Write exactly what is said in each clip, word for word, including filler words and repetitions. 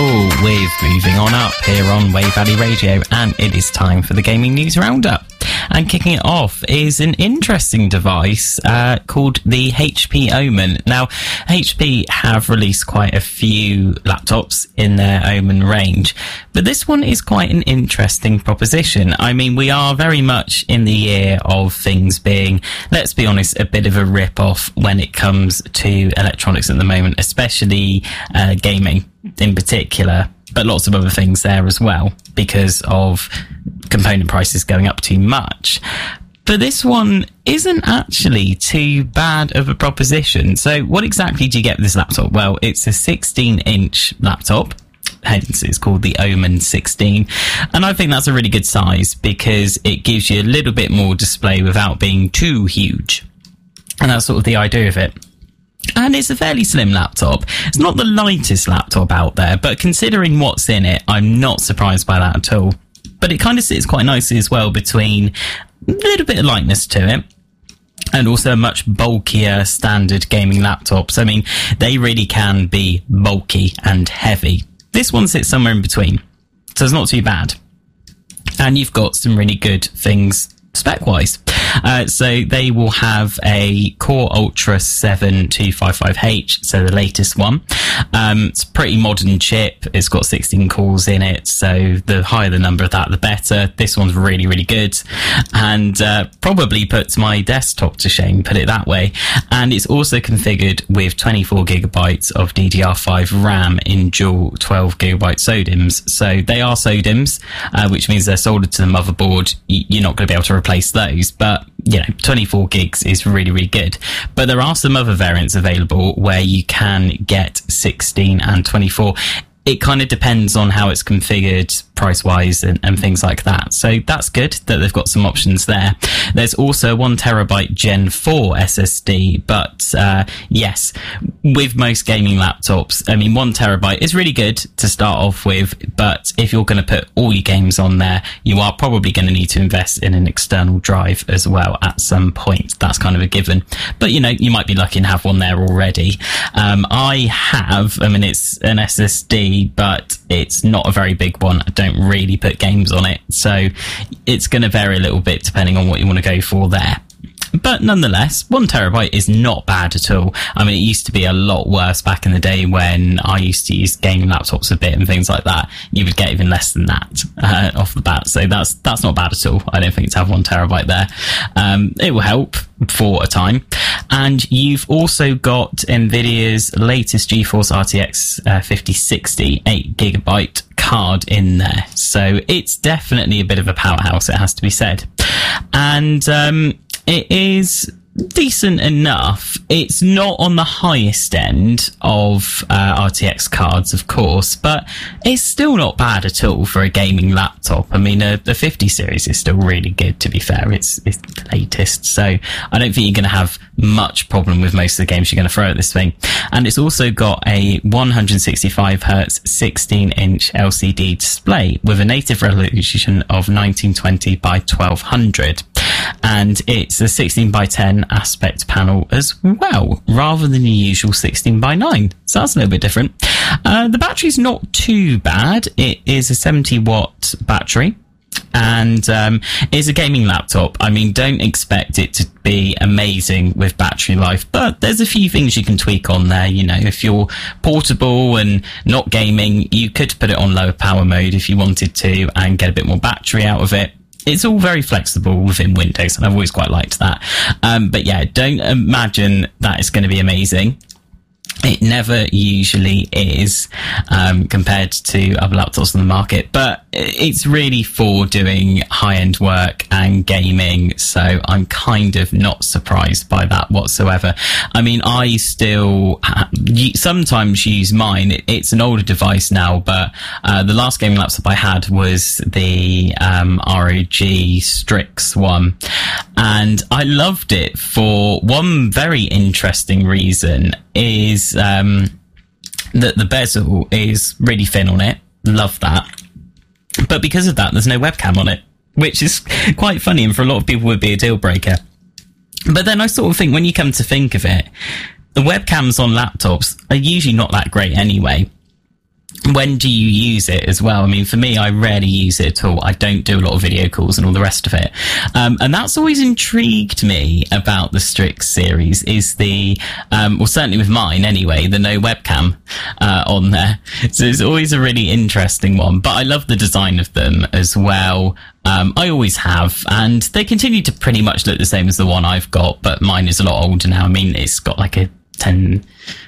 People with Moving On Up here on Wave Valley Radio, and it is time for the Gaming News Roundup. And kicking it off is an interesting device uh, called the H P Omen. Now, H P have released quite a few laptops in their Omen range, but this one is quite an interesting proposition. I mean, we are very much in the year of things being, let's be honest, a bit of a rip-off when it comes to electronics at the moment, especially uh, gaming in particular, but lots of other things there as well because of component prices going up too much. But this one isn't actually too bad of a proposition. So what exactly do you get with this laptop? Well, it's a sixteen inch laptop, hence it's called the Omen sixteen, and I think that's a really good size because it gives you a little bit more display without being too huge, and that's sort of the idea of it. And it's a fairly slim laptop. It's not the lightest laptop out there, but considering what's in it, I'm not surprised by that at all. But it kind of sits quite nicely as well between a little bit of lightness to it and also much bulkier standard gaming laptops. I mean, they really can be bulky and heavy. This one sits somewhere in between, so it's not too bad. And you've got some really good things spec-wise. Uh, so they will have a Core Ultra seven two fifty-five H, so the latest one. Um, it's a pretty modern chip. It's got sixteen cores in it, so the higher the number of that, the better. This one's really, really good, and uh, probably puts my desktop to shame, put it that way. And it's also configured with twenty-four gigabytes of D D R five RAM in dual twelve gigabyte SODIMMs. So they are SODIMMs, uh, which means they're soldered to the motherboard. You're not going to be able to replace those, but you know, twenty-four gigs is really, really good. But there are some other variants available where you can get sixteen and twenty-four. It kind of depends on how it's configured price-wise and, and things like that. So that's good that they've got some options there. There's also a one terabyte Gen four S S D, but uh, yes, with most gaming laptops, I mean, one terabyte is really good to start off with, but if you're going to put all your games on there, you are probably going to need to invest in an external drive as well at some point. That's kind of a given. But, you know, you might be lucky and have one there already. Um, I have, I mean, it's an S S D, but it's not a very big one. I don't really put games on it, so it's going to vary a little bit depending on what you want to go for there. But nonetheless, one terabyte is not bad at all. I mean, it used to be a lot worse back in the day when I used to use gaming laptops a bit and things like that. You would get even less than that uh, off the bat. So that's that's not bad at all. I don't think to have one terabyte there. Um, it will help for a time. And you've also got NVIDIA's latest GeForce R T X uh, fifty sixty eight gigabyte card in there. So it's definitely a bit of a powerhouse, it has to be said. And um, it is decent enough. It's not on the highest end of uh, R T X cards, of course, but it's still not bad at all for a gaming laptop. I mean, uh, the fifty series is still really good, to be fair. It's, it's the latest, so I don't think you're going to have much problem with most of the games you're going to throw at this thing. And it's also got a one sixty-five hertz sixteen inch L C D display with a native resolution of nineteen twenty by twelve hundred. And it's a sixteen by ten aspect panel as well, rather than the usual sixteen by nine. So that's a little bit different. Uh, the battery's not too bad. It is a seventy watt battery. And um, it's a gaming laptop. I mean, don't expect it to be amazing with battery life, but there's a few things you can tweak on there. You know, if you're portable and not gaming, you could put it on lower power mode if you wanted to and get a bit more battery out of it. It's all very flexible within Windows, and I've always quite liked that. Um, but yeah, don't imagine that it's going to be amazing. It never usually is, um, compared to other laptops on the market, but it's really for doing high-end work and gaming, so I'm kind of not surprised by that whatsoever. I mean, I still sometimes use mine. It's an older device now, but uh, the last gaming laptop I had was the um, R O G Strix one, and I loved it for one very interesting reason. Is um, that the bezel is really thin on it. Love that. But because of that, there's no webcam on it, which is quite funny, and for a lot of people would be a deal breaker. But then I sort of think, when you come to think of it, the webcams on laptops are usually not that great anyway. when do you use it as well? I mean, for me, I rarely use it at all. I don't do a lot of video calls and all the rest of it. Um, and that's always intrigued me about the Strix series is the, um, well, certainly with mine anyway, the no webcam, uh, on there. So it's always a really interesting one, but I love the design of them as well. Um, I always have, and they continue to pretty much look the same as the one I've got, but mine is a lot older now. I mean, it's got like a ten,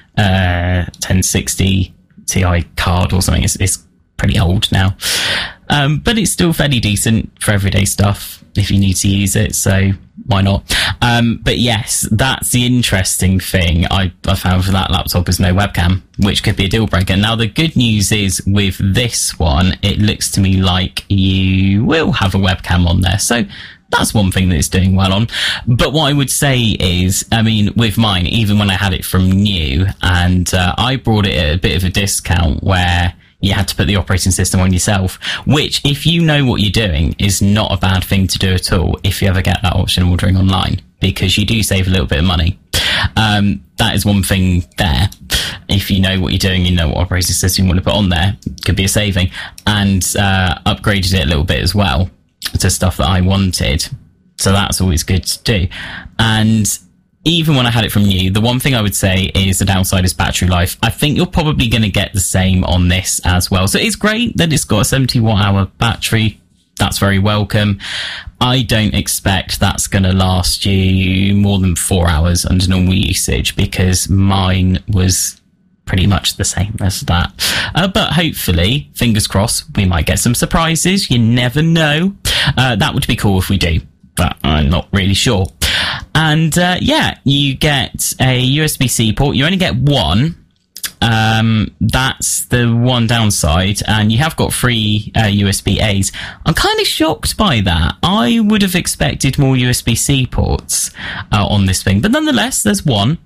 uh, ten sixty T I card or something. It's, it's pretty old now. Um, but it's still fairly decent for everyday stuff if you need to use it. So why not? Um, but yes, that's the interesting thing I, I found for that laptop is no webcam, which could be a deal breaker. Now, the good news is with this one, it looks to me like you will have a webcam on there. So that's one thing that it's doing well on. But what I would say is, I mean, with mine, even when I had it from new, and uh, I brought it at a bit of a discount where you had to put the operating system on yourself, which, if you know what you're doing, is not a bad thing to do at all if you ever get that option ordering online, because you do save a little bit of money. Um, that is one thing there. If you know what you're doing, you know what operating system you want to put on there, could be a saving. And uh, upgraded it a little bit as well to stuff that I wanted. So that's always good to do. And even when I had it from new, the one thing I would say is the downside is battery life. I think you're probably going to get the same on this as well. So it's great that it's got a seventy watt hour battery. That's very welcome. I don't expect that's going to last you more than four hours under normal usage, because mine was pretty much the same as that. Uh, but hopefully, fingers crossed, we might get some surprises. You never know. Uh, that would be cool if we do, but I'm not really sure. And uh, yeah, you get a U S B-C port. You only get one. Um, that's the one downside, and you have got three uh, U S B-A's. I'm kind of shocked by that. I would have expected more U S B-C ports uh, on this thing, but nonetheless, there's one.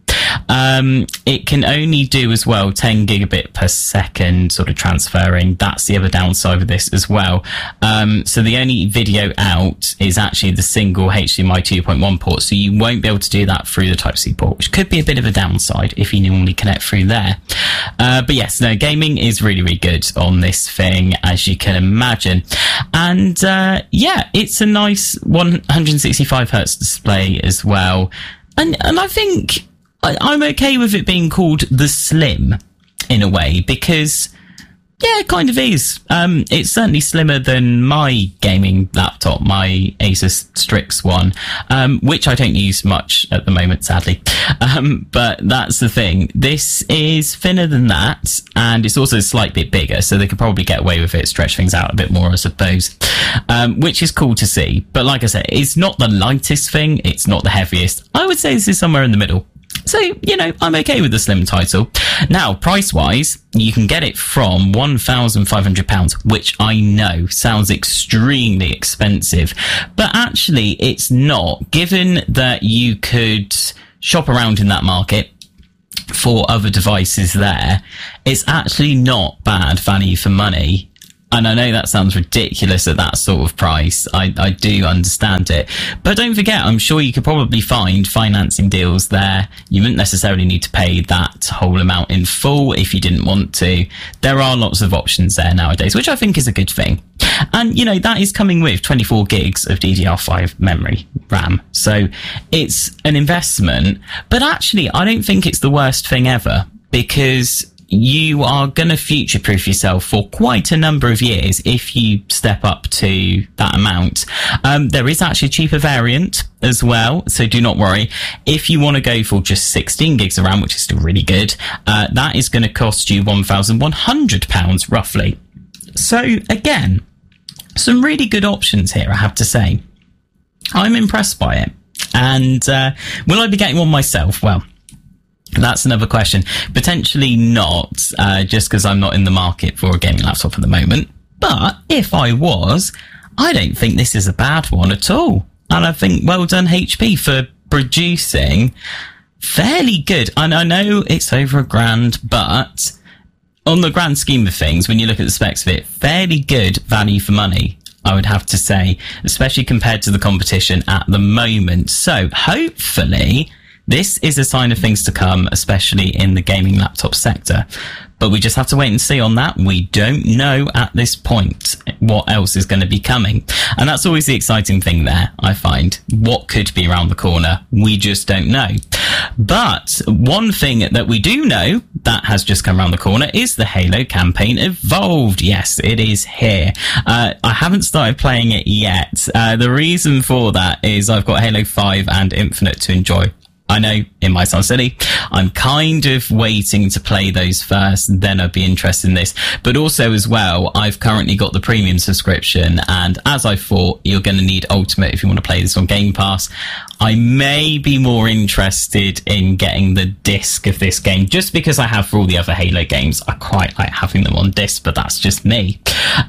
Um, it can only do as well ten gigabit per second sort of transferring. That's the other downside of this as well. Um, so the only video out is actually the single H D M I two point one port, so you won't be able to do that through the Type-C port, which could be a bit of a downside if you normally connect through there. Uh, but yes, no, gaming is really, really good on this thing, as you can imagine. And uh, yeah, it's a nice one hundred sixty-five hertz display as well. And, and I think I, I'm okay with it being called the Slim in a way, because yeah, it kind of is. Um, it's certainly slimmer than my gaming laptop, my Asus Strix one, um, which I don't use much at the moment, sadly. Um, but that's the thing. This is thinner than that, and it's also a slight bit bigger, so they could probably get away with it, stretch things out a bit more, I suppose, um, which is cool to see. But like I said, it's not the lightest thing. It's not the heaviest. I would say this is somewhere in the middle. So, you know, I'm okay with the Slim title. Now, price-wise, you can get it from one thousand five hundred pounds, which I know sounds extremely expensive. But actually, it's not, given that you could shop around in that market for other devices there. It's actually not bad value for money. And I know that sounds ridiculous at that sort of price. I, I do understand it. But don't forget, I'm sure you could probably find financing deals there. You wouldn't necessarily need to pay that whole amount in full if you didn't want to. There are lots of options there nowadays, which I think is a good thing. And, you know, that is coming with twenty-four gigs of D D R five memory RAM. So it's an investment. But actually, I don't think it's the worst thing ever, because you are going to future-proof yourself for quite a number of years if you step up to that amount. Um, there is actually a cheaper variant as well, so do not worry. If you want to go for just sixteen gigs of RAM, which is still really good, uh, that is going to cost you one thousand one hundred pounds roughly. So again, some really good options here, I have to say. I'm impressed by it. And uh, will I be getting one myself? Well, that's another question. Potentially not, uh, just because I'm not in the market for a gaming laptop at the moment. But if I was, I don't think this is a bad one at all. And I think well done H P for producing fairly good. And I know it's over a grand, but on the grand scheme of things, when you look at the specs of it, fairly good value for money, I would have to say, especially compared to the competition at the moment. So hopefully This is a sign of things to come, especially in the gaming laptop sector. But we just have to wait and see on that. We don't know at this point what else is going to be coming. And that's always the exciting thing there, I find. What could be around the corner? We just don't know. But one thing that we do know that has just come around the corner is the Halo campaign Evolved. Yes, it is here. Uh, I haven't started playing it yet. Uh, the reason for that is I've got Halo five and Infinite to enjoy. I know it might sound silly. I'm kind of waiting to play those first, then I'd be interested in this. But also as well, I've currently got the premium subscription, and as I thought, you're going to need Ultimate if you want to play this on Game Pass. I may be more interested in getting the disc of this game, just because I have for all the other Halo games. I quite like having them on disc, but that's just me.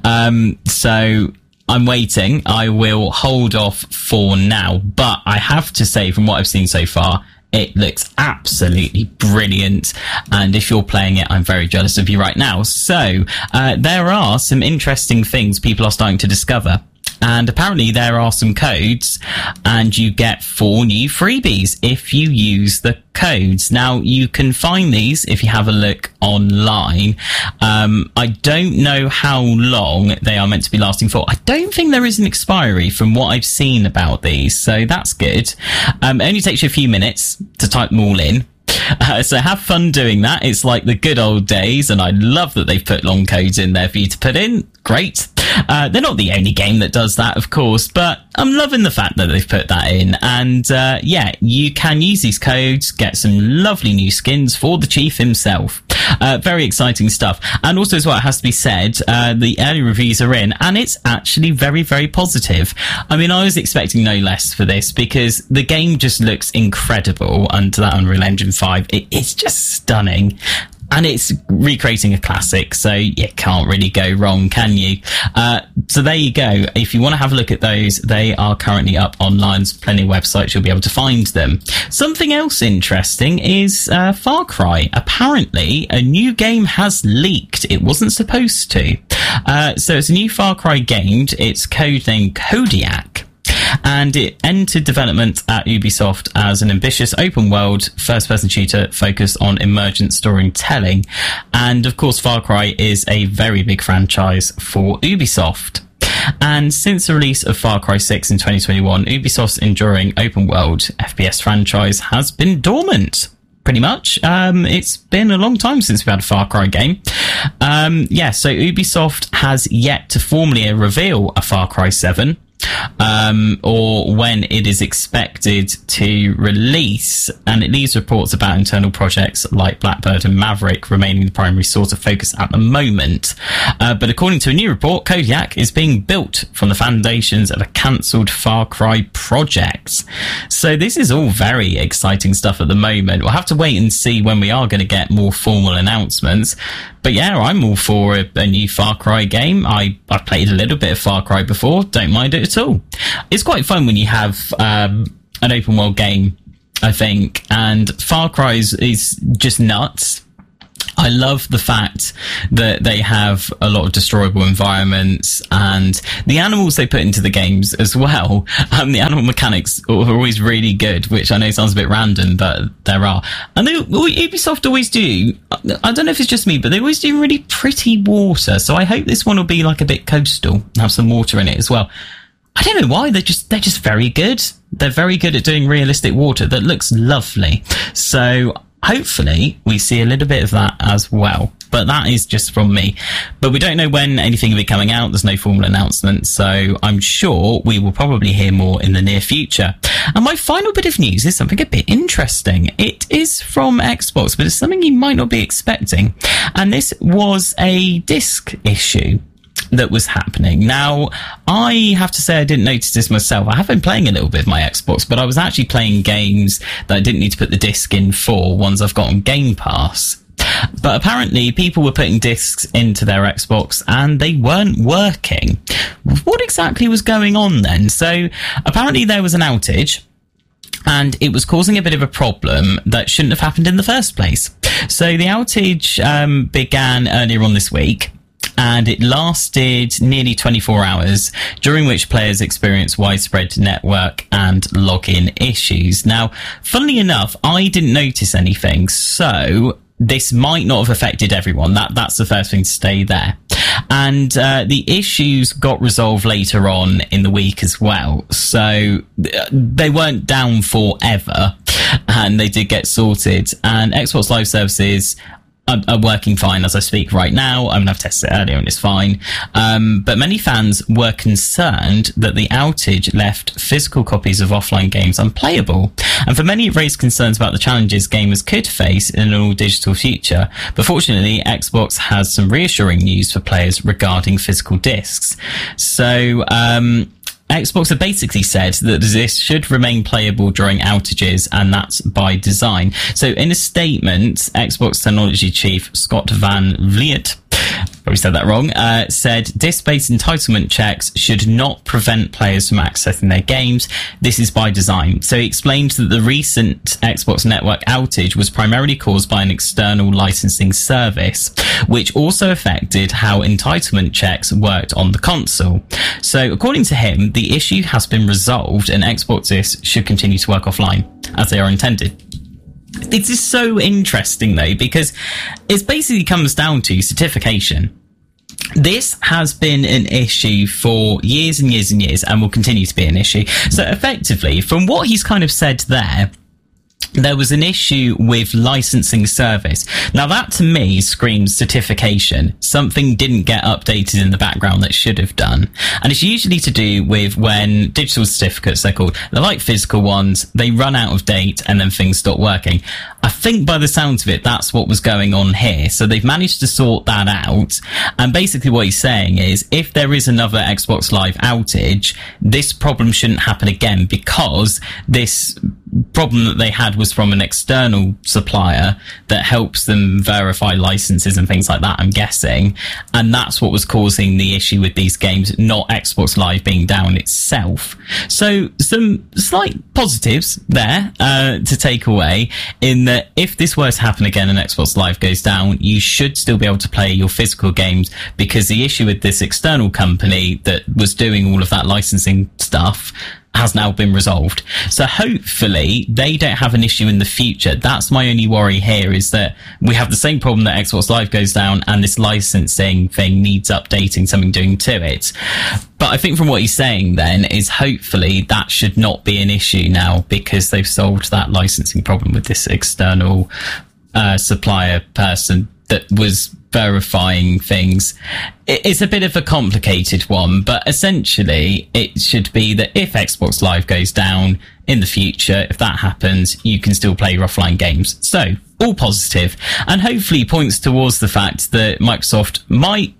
Um, so... I'm waiting. I will hold off for now, but I have to say from what I've seen so far, it looks absolutely brilliant. And if you're playing it, I'm very jealous of you right now. So uh, there are some interesting things people are starting to discover. And apparently there are some codes, and you get four new freebies if you use the codes. Now, you can find these if you have a look online. Um, I don't know how long they are meant to be lasting for. I don't think there is an expiry from what I've seen about these, so that's good. Um, it only takes you a few minutes to type them all in. Uh, so have fun doing that. It's like the good old days, and I love that they've put long codes in there for you to put in. Great. Uh, they're not the only game that does that, of course, but I'm loving the fact that they've put that in. And uh, yeah, you can use these codes, get some lovely new skins for the Chief himself. Uh, very exciting stuff. And also as well, it has to be said, uh, the early reviews are in, and it's actually very, very positive. I mean, I was expecting no less for this, because the game just looks incredible under that Unreal Engine five. It, it's just stunning. And it's recreating a classic, so you can't really go wrong, can you? Uh, so there you go. If you want to have a look at those, they are currently up online. There's plenty of websites you'll be able to find them. Something else interesting is uh, Far Cry. Apparently, a new game has leaked. It wasn't supposed to. Uh, so it's a new Far Cry game. It's codenamed Kodiak. And it entered development at Ubisoft as an ambitious open-world first-person shooter focused on emergent storytelling. And, of course, Far Cry is a very big franchise for Ubisoft. And since the release of Far Cry six in twenty twenty-one, Ubisoft's enduring open-world F P S franchise has been dormant. Pretty much. Um, it's been a long time since we've had a Far Cry game. Um, yeah, so Ubisoft has yet to formally reveal a Far Cry seven. Um, or when it is expected to release, and it leaves reports about internal projects like Blackbird and Maverick remaining the primary source of focus at the moment. Uh, but according to a new report, Kodiak is being built from the foundations of a cancelled Far Cry project. So this is all very exciting stuff at the moment. We'll have to wait and see when we are going to get more formal announcements. But yeah, I'm all for a, a new Far Cry game. I, I've played a little bit of Far Cry before. Don't mind it at all. It's quite fun when you have um, an open world game, I think. And Far Cry is, is just nuts. I love the fact that they have a lot of destroyable environments, and the animals they put into the games as well. Um, the animal mechanics are always really good, which I know sounds a bit random, but there are. And they, Ubisoft always do, I don't know if it's just me, but they always do really pretty water. So I hope this one will be like a bit coastal and have some water in it as well. I don't know why, they're just, they're just very good. They're very good at doing realistic water that looks lovely. So hopefully we see a little bit of that as well. But that is just from me. But we don't know when anything will be coming out. There's no formal announcement. So I'm sure we will probably hear more in the near future. And my final bit of news is something a bit interesting. It is from Xbox, but it's something you might not be expecting. And this was a disc issue that was happening. Now, I have to say I didn't notice this myself. I have been playing a little bit of my Xbox, but I was actually playing games that I didn't need to put the disc in for, ones I've got on Game Pass. But apparently people were putting discs into their Xbox and they weren't working. What exactly was going on then? So apparently there was an outage, and it was causing a bit of a problem that shouldn't have happened in the first place. So the outage um, began earlier on this week. and it lasted nearly twenty-four hours, during which players experienced widespread network and login issues. Now, funnily enough, I didn't notice anything, so this might not have affected everyone. That that's the first thing to stay there. And uh, the issues got resolved later on in the week as well. So they weren't down forever, and they did get sorted. And Xbox Live Services are, are working fine as I speak right now. I mean, I've tested it earlier and it's fine. Um, but many fans were concerned that the outage left physical copies of offline games unplayable. And for many, it raised concerns about the challenges gamers could face in an all-digital future. But fortunately, Xbox has some reassuring news for players regarding physical discs. So, um... Xbox have basically said that this should remain playable during outages, and that's by design. So in a statement, Xbox technology chief Scott Van Vliet, probably said that wrong, uh, said disk-based entitlement checks should not prevent players from accessing their games. This is by design. So he explained that the recent Xbox network outage was primarily caused by an external licensing service, which also affected how entitlement checks worked on the console. So according to him, the issue has been resolved and Xboxes should continue to work offline as they are intended. This is so interesting though, because it basically comes down to certification. This has been an issue for years and years and years and will continue to be an issue. So effectively, from what he's kind of said there, there was an issue with licensing service. Now that to me screams certification. Something didn't get updated in the background that should have done. And it's usually to do with when digital certificates, they're called, they're like physical ones, they run out of date and then things stop working. I think by the sounds of it, that's what was going on here. So they've managed to sort that out. And basically what he's saying is if there is another Xbox Live outage, this problem shouldn't happen again, because this problem that they had was from an external supplier that helps them verify licenses and things like that, I'm guessing. And that's what was causing the issue with these games, not Xbox Live being down itself. So some slight positives there uh, to take away, in that if this were to happen again and Xbox Live goes down, you should still be able to play your physical games, because the issue with this external company that was doing all of that licensing stuff has now been resolved. So hopefully they don't have an issue in the future. That's my only worry here, is that we have the same problem that Xbox Live goes down and this licensing thing needs updating, something doing to it. But I think from what he's saying then is hopefully that should not be an issue now, because they've solved that licensing problem with this external uh, supplier person that was verifying things. It's a bit of a complicated one, but essentially it should be that if Xbox Live goes down in the future, if that happens, you can still play your offline games. So all positive, and hopefully points towards the fact that Microsoft might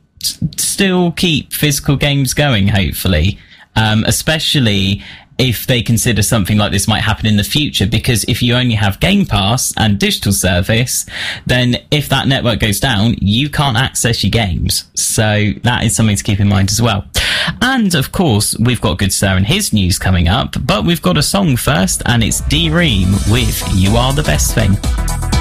still keep physical games going, hopefully, um, especially if they consider something like this might happen in the future, because if you only have Game Pass and digital service, then if that network goes down, you can't access your games. So that is something to keep in mind as well. And of course, we've got Good Sir and his news coming up, but we've got a song first, and it's D-Ream with You Are the Best Thing.